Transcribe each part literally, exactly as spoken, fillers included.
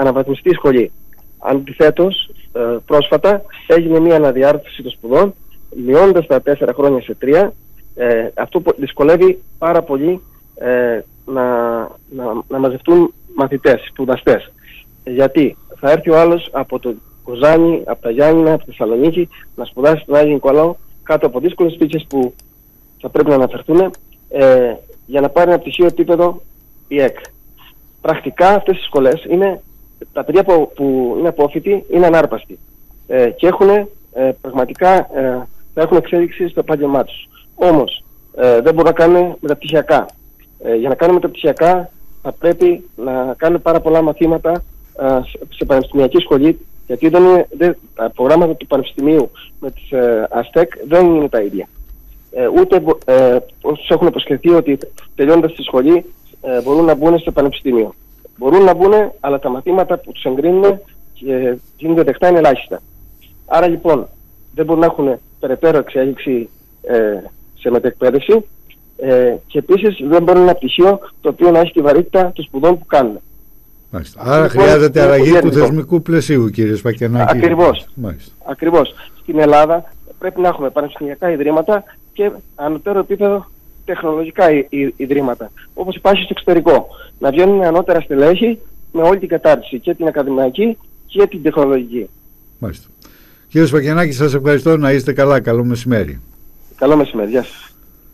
αναβαθμιστεί η σχολή. Αντιθέτως, ε, πρόσφατα έγινε μια αναδιάρθρωση των σπουδών, μειώνοντας τα τέσσερα χρόνια σε τρία. Ε, αυτό που δυσκολεύει πάρα πολύ ε, να, να, να μαζευτούν μαθητές, σπουδαστές. Γιατί θα έρθει ο άλλος από το Κοζάνη, από τα Γιάννηνα, από τη Θεσσαλονίκη να σπουδάσει στον Άγιο Νικολάου κάτω από δύσκολες συνθήκες που θα πρέπει να αναφερθούν ε, για να πάρει ένα πτυχίο επίπεδο η ΕΚ. Πρακτικά αυτές οι σχολές είναι, τα παιδιά που, που είναι απόφοιτοι είναι ανάρπαστοι ε, και έχουν ε, πραγματικά ε, θα έχουν εξέλιξη στο επάγγελμά τους. Όμως ε, δεν μπορούν να κάνουν μεταπτυχιακά. Ε, για να κάνουν μεταπτυχιακά θα πρέπει να κάνουν πάρα πολλά μαθήματα ε, σε πανεπιστημιακή σχολή, γιατί δεν είναι, δεν, τα προγράμματα του πανεπιστημίου με τις ε, ΑΣΤΕΚ δεν είναι τα ίδια. Ε, ούτε ε, όσους έχουν υποσχεθεί ότι τελειώνοντας τη σχολή ε, μπορούν να μπουν στο πανεπιστήμιο. Μπορούν να μπουν, αλλά τα μαθήματα που τους εγκρίνουν και γίνονται δεκτά είναι ελάχιστα. Άρα λοιπόν δεν μπορούν να έχουν περαιτέρω εξέλιξη ε, σε μετεκπαίδευση ε, και επίσης δεν μπορούν ένα πτυχίο το οποίο να έχει τη βαρύτητα των σπουδών που κάνουν. Μάλιστα. Άρα λοιπόν, χρειάζεται αλλαγή του θεσμικού πλαισίου, κύριε Σπακιανάκη. Ακριβώς. Ακριβώς. Στην Ελλάδα πρέπει να έχουμε πανεπιστημιακά ιδρύματα και ανωτέρω επίπεδο τεχνολογικά ιδρύματα, όπως υπάρχει στο εξωτερικό. Να βγαίνουν ανώτερα στελέχη με όλη την κατάρτιση, και την ακαδημαϊκή και την τεχνολογική. Μάλιστα. Κύριε Σπακιανάκη, σας ευχαριστώ, να είστε καλά. Καλό μεσημέρι. Καλό μεσημέρι. Γεια σας.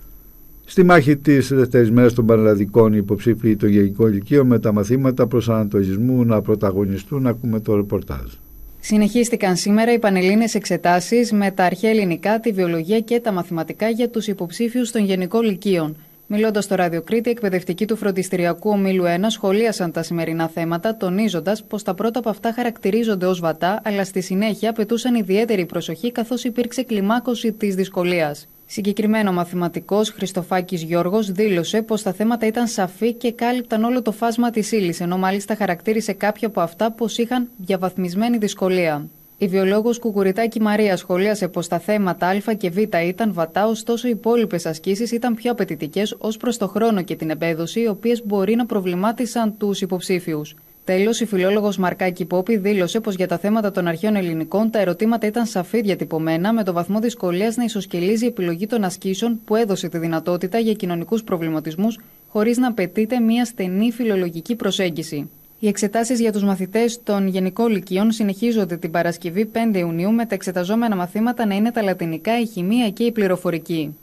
Στη μάχη της δεύτερης μέρας των πανελλαδικών, οι υποψήφοι των γενικών ηλικίων με τα μαθήματα προσανατολισμού να πρωταγωνιστούν, ακούμε το ρεπορτάζ. Συνεχίστηκαν σήμερα οι πανελλήνιες εξετάσεις με τα αρχαία ελληνικά, τη βιολογία και τα μαθηματικά για τους υποψήφιους των γενικών λυκείων. Μιλώντας στο Ραδιοκρίτη, εκπαιδευτικοί του φροντιστηριακού ομίλου ένα σχολίασαν τα σημερινά θέματα, τονίζοντας πως τα πρώτα από αυτά χαρακτηρίζονται ως βατά, αλλά στη συνέχεια απαιτούσαν ιδιαίτερη προσοχή καθώς υπήρξε κλιμάκωση της δυσκολίας. Συγκεκριμένο ο μαθηματικός Χριστοφάκης Γιώργος δήλωσε πως τα θέματα ήταν σαφή και κάλυπταν όλο το φάσμα της ύλης, ενώ μάλιστα χαρακτήρισε κάποια από αυτά πως είχαν διαβαθμισμένη δυσκολία. Η βιολόγος Κουκουριτάκη Μαρία σχολίασε πως τα θέματα Α και Β ήταν βατά, ωστόσο οι υπόλοιπες ασκήσεις ήταν πιο απαιτητικές ως προς το χρόνο και την επέδοση, οι οποίες μπορεί να προβλημάτισαν τους υποψήφιους. Τέλος, η φιλόλογος Μαρκάκη Πόπη δήλωσε πως για τα θέματα των αρχαίων ελληνικών τα ερωτήματα ήταν σαφή διατυπωμένα, με το βαθμό δυσκολίας να ισοσκελίζει η επιλογή των ασκήσεων που έδωσε τη δυνατότητα για κοινωνικούς προβληματισμούς, χωρίς να απαιτείται μια στενή φιλολογική προσέγγιση. Οι εξετάσεις για τους μαθητές των γενικών λυκείων συνεχίζονται την Παρασκευή πέντε Ιουνίου, με τα εξεταζόμενα μαθήματα να είναι τα λατινικά, η χημεία και η πληροφορική.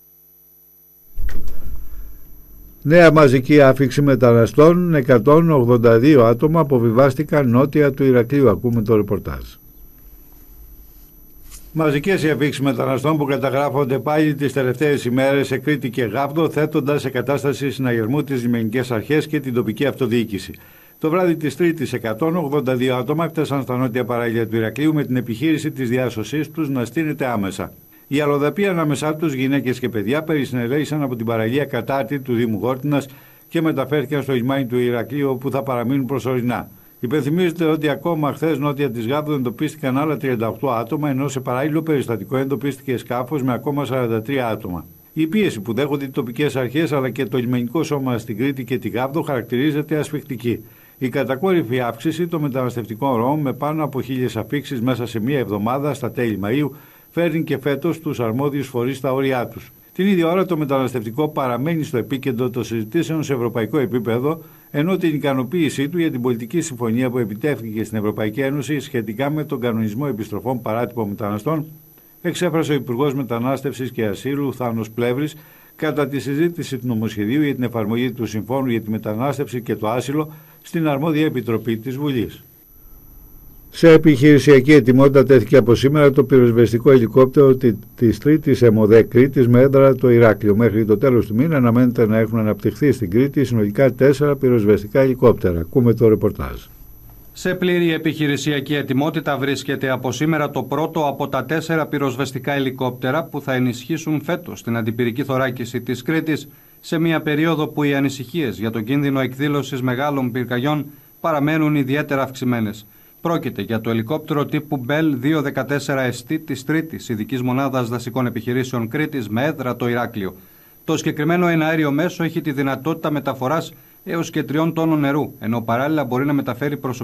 Νέα μαζική άφιξη μεταναστών, εκατόν ογδόντα δύο άτομα αποβιβάστηκαν νότια του Ηρακλείου. Ακούμε το ρεπορτάζ. Μαζικές οι αφήξεις μεταναστών που καταγράφονται πάλι τις τελευταίες ημέρες σε Κρήτη και Γάβδο, θέτοντας σε κατάσταση συναγερμού τις λιμενικές αρχές και την τοπική αυτοδιοίκηση. Το βράδυ της Τρίτης, εκατόν ογδόντα δύο άτομα έφτασαν στα νότια παράλια του Ηρακλείου με την επιχείρηση της διάσωσής τους να στείνεται άμεσα. Οι αλλοδαποί ανάμεσά τους, γυναίκες και παιδιά, περισυνελέγησαν από την παραλία Κατάρτη του Δήμου Γόρτινας και μεταφέρθηκαν στο λιμάνι του Ηρακλείου, όπου θα παραμείνουν προσωρινά. Υπενθυμίζεται ότι ακόμα χθες νότια της Γάβδου εντοπίστηκαν άλλα τριάντα οκτώ άτομα, ενώ σε παράλληλο περιστατικό εντοπίστηκε σκάφος με ακόμα σαράντα τρία άτομα. Η πίεση που δέχονται οι τοπικές αρχές αλλά και το λιμενικό σώμα στην Κρήτη και τη Γάβδο χαρακτηρίζεται ασφικτική. Η κατακόρυφη αύξηση των μεταναστευτικών ροών με πάνω από χίλιες αφήξεις μέσα σε μία εβδομάδα στα τέλη Μαΐου φέρνει και φέτος τους αρμόδιους φορείς στα όρια τους. Την ίδια ώρα το μεταναστευτικό παραμένει στο επίκεντρο των συζητήσεων σε ευρωπαϊκό επίπεδο, ενώ την ικανοποίησή του για την πολιτική συμφωνία που επιτεύχθηκε στην Ευρωπαϊκή Ένωση σχετικά με τον κανονισμό επιστροφών παράτυπων μεταναστών εξέφρασε ο Υπουργός Μετανάστευσης και Ασύλου Θάνος Πλεύρης κατά τη συζήτηση του νομοσχεδίου για την εφαρμογή του Συμφώνου για τη Μετανάστευση και το Άσυλο στην αρμόδια επιτροπή της Βουλής. Σε επιχειρησιακή ετοιμότητα τέθηκε από σήμερα το πυροσβεστικό ελικόπτερο της Τρίτης ΕΜΟΔΕ Κρήτης με έδρα το Ηράκλειο. Μέχρι το τέλος του μήνα αναμένεται να έχουν αναπτυχθεί στην Κρήτη συνολικά τέσσερα πυροσβεστικά ελικόπτερα. Ακούμε το ρεπορτάζ. Σε πλήρη επιχειρησιακή ετοιμότητα βρίσκεται από σήμερα το πρώτο από τα τέσσερα πυροσβεστικά ελικόπτερα που θα ενισχύσουν φέτος την αντιπυρική θωράκιση της Κρήτης σε μια περίοδο που οι ανησυχίες για τον κίνδυνο εκδήλωσης μεγάλων πυρκαγιών παραμένουν ιδιαίτερα αυξημένες. Πρόκειται για το ελικόπτερο τύπου Μπέλ διακόσια δεκατέσσερα ες τι της Τρίτης Ειδικής Μονάδας Δασικών Επιχειρήσεων Κρήτης με έδρα το Ηράκλειο. Το συγκεκριμένο εναέριο μέσο έχει τη δυνατότητα μεταφοράς έως και τριών τόνων νερού, ενώ παράλληλα μπορεί να μεταφέρει προσωπικό